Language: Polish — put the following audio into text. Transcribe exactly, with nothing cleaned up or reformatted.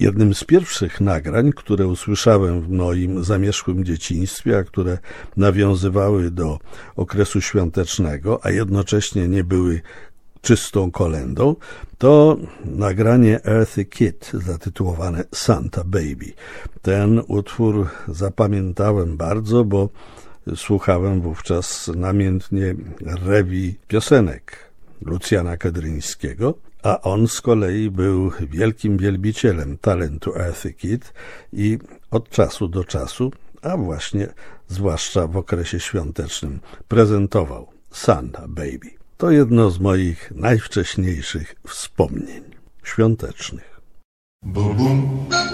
Jednym z pierwszych nagrań, które usłyszałem w moim zamierzchłym dzieciństwie, a które nawiązywały do okresu świątecznego, a jednocześnie nie były czystą kolendą, to nagranie Earthy Kitt zatytułowane Santa Baby. Ten utwór zapamiętałem bardzo, bo słuchałem wówczas namiętnie rewi piosenek Lucjana Kedryńskiego, a on z kolei był wielkim wielbicielem talentu Earthy Kitt i od czasu do czasu, a właśnie zwłaszcza w okresie świątecznym, prezentował Santa Baby. To jedno z moich najwcześniejszych wspomnień świątecznych. Boom, boom.